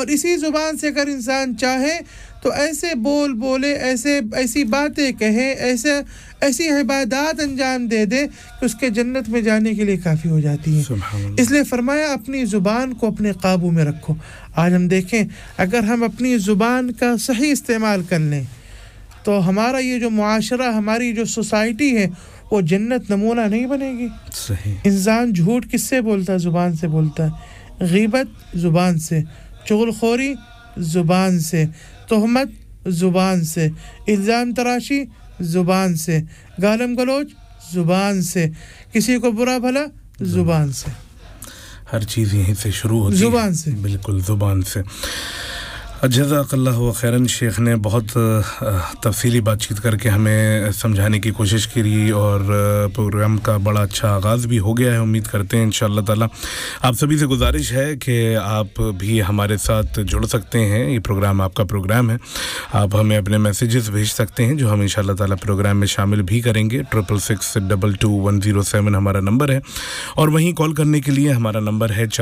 اور اسی زبان سے اگر انسان چاہے تو ایسے بول بولے ایسی باتیں کہے ایسی عبادات انجام دے دے کہ اس کے جنت میں جانے کے لیے کافی ہو جاتی ہے اس لیے فرمایا اپنی زبان کو اپنے قابو میں رکھو آج ہم دیکھیں اگر ہم اپنی زبان کا صحیح استعمال کر لیں تو ہمارا یہ جو معاشرہ ہماری جو سوسائٹی ہے وہ جنت نمونہ نہیں بنے گی صحیح انسان جھوٹ کس سے بولتا ہے زبان سے بولتا ہے غیبت زبان سے چغل خوری زبان سے تہمت زبان سے الزام تراشی زبان سے گالم گلوچ زبان سے کسی کو برا بھلا زبان سے ہر چیز یہیں سے شروع ہوتی ہے زبان سے بالکل زبان سے جزاک اللہ خیراً شیخ نے بہت تفصیلی بات چیت کر کے ہمیں سمجھانے کی کوشش کی اور پروگرام کا بڑا اچھا آغاز بھی ہو گیا ہے امید کرتے ہیں انشاءاللہ تعالی آپ سبھی سے گزارش ہے کہ آپ بھی ہمارے ساتھ جڑ سکتے ہیں یہ پروگرام آپ کا پروگرام ہے آپ ہمیں اپنے میسیجز بھیج سکتے ہیں جو ہم انشاءاللہ تعالی پروگرام میں شامل بھی کریں گے 66622107 ہمارا نمبر ہے اور وہیں کال کرنے کے لیے ہمارا نمبر ہے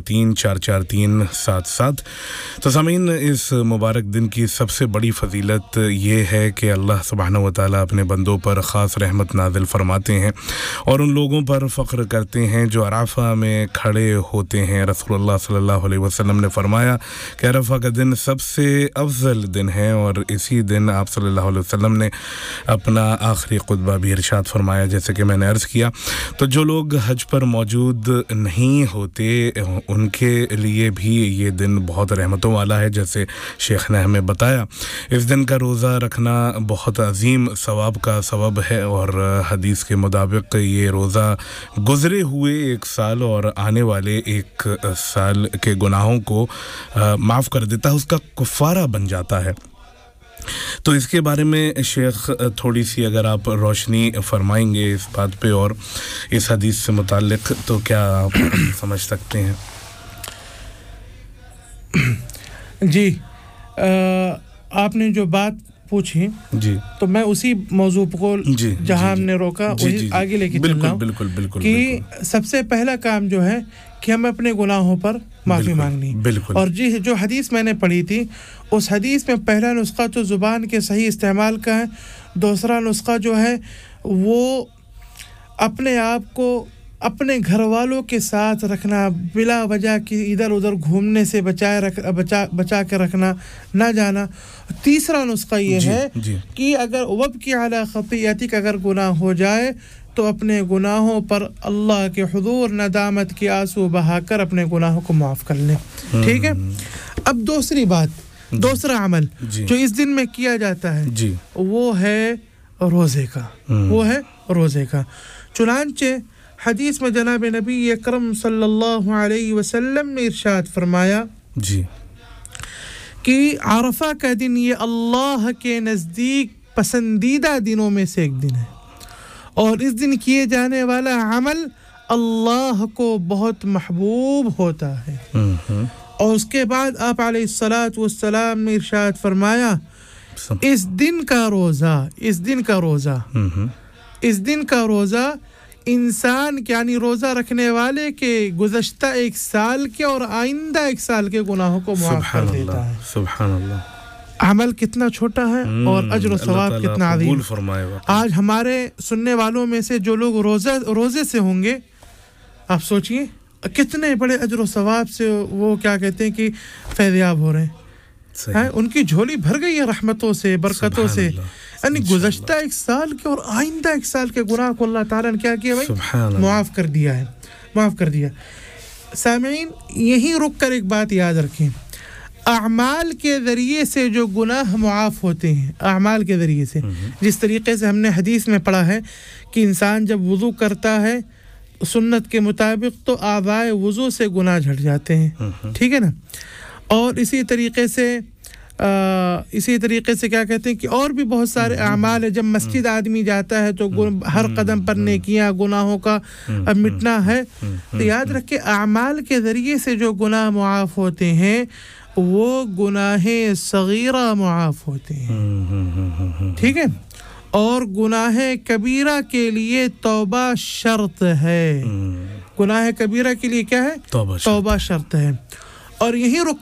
44344377 تو سامعین اس مبارک دن کی سب سے بڑی فضیلت یہ ہے کہ اللہ سبحانہ و تعالیٰ اپنے بندوں پر خاص رحمت نازل فرماتے ہیں اور ان لوگوں پر فخر کرتے ہیں جو عرفہ میں کھڑے ہوتے ہیں رسول اللہ صلی اللہ علیہ وسلم نے فرمایا کہ عرفہ کا دن سب سے افضل دن ہے اور اسی دن آپ صلی اللہ علیہ وسلم نے اپنا آخری خطبہ بھی ارشاد فرمایا جیسے کہ میں نے عرض کیا تو جو لوگ حج پر موجود نہیں ہوتے ان کے لیے بھی یہ دن بہت رحمتوں والا ہے جیسے شیخ نے ہمیں بتایا اس دن کا روزہ رکھنا بہت عظیم ثواب کا سبب ہے اور حدیث کے مطابق یہ روزہ گزرے ہوئے ایک سال اور آنے والے ایک سال کے گناہوں کو معاف کر دیتا ہے اس کا کفارہ بن جاتا ہے تو اس کے بارے میں شیخ تھوڑی سی اگر آپ روشنی فرمائیں گے اس بات پہ اور اس حدیث سے متعلق تو کیا آپ سمجھ سکتے ہیں جی آپ نے جو بات پوچھی جی تو میں اسی موضوع کو جی جہاں ہم نے روکا وہی آگے لے کے چل رہا ہوں بالکل کہ سب سے پہلا کام جو ہے کہ ہم اپنے گناہوں پر معافی مانگنی اور جی جو حدیث میں نے پڑھی تھی اس حدیث میں پہلا نسخہ تو زبان کے صحیح استعمال کا ہے دوسرا نسخہ جو ہے وہ اپنے آپ کو اپنے گھر والوں کے ساتھ رکھنا بلا وجہ کی ادھر ادھر گھومنے سے بچا کے رکھنا نہ جانا تیسرا نسخہ یہ ہے کہ اگر وبکی علی خطیئتک اگر گناہ ہو جائے تو اپنے گناہوں پر اللہ کے حضور ندامت کی آنسو بہا کر اپنے گناہوں کو معاف کر لیں ٹھیک ہے اب دوسری بات دوسرا عمل جو اس دن میں کیا جاتا ہے وہ ہے روزے کا چنانچہ حدیث میں جناب نبی اکرم صلی اللہ علیہ وسلم نے ارشاد فرمایا کہ عرفہ کا دن یہ اللہ کے نزدیک پسندیدہ دنوں میں سے ایک دن ہے اور اس دن کیے جانے والا عمل اللہ کو بہت محبوب ہوتا ہے اور اس کے بعد آپ علیہ الصلاۃ والسلام نے ارشاد فرمایا اس دن کا روزہ انسان یعنی روزہ رکھنے والے کے گزشتہ ایک سال کے اور آئندہ ایک سال کے گناہوں کو معاف کر دیتا ہے سبحان اللہ عمل کتنا چھوٹا ہے اور اجر و ثواب کتنا عظیم آج ہمارے سننے والوں میں سے جو لوگ روزے سے ہوں گے آپ سوچئے کتنے بڑے اجر و ثواب سے وہ کیا کہتے ہیں کہ فیضیاب ہو رہے ہیں ان کی جھولی بھر گئی ہے رحمتوں سے برکتوں سے یعنی گزشتہ ایک سال کے اور آئندہ ایک سال کے گناہ کو اللہ تعالیٰ نے کیا کیا بھائی معاف کر دیا سامعین یہیں رک کر ایک بات یاد رکھیں اعمال کے ذریعے سے جو گناہ معاف ہوتے ہیں اعمال کے ذریعے سے جس طریقے سے ہم نے حدیث میں پڑھا ہے کہ انسان جب وضو کرتا ہے سنت کے مطابق تو اعضائے وضو سے گناہ جھڑ جاتے ہیں ٹھیک ہے نا اور اسی طریقے سے کیا کہتے ہیں کہ اور بھی بہت سارے اعمال ہیں جب مسجد آدمی جاتا ہے تو ہر قدم پر نیکیاں گناہوں کا مٹنا ہے تو یاد رکھیں اعمال کے ذریعے سے جو گناہ معاف ہوتے ہیں وہ گناہ صغیرہ معاف ہوتے ہیں ٹھیک ہے اور گناہ کبیرہ کے لیے توبہ شرط ہے گناہ کبیرہ کے لیے کیا ہے توبہ شرط ہے اور یہی رک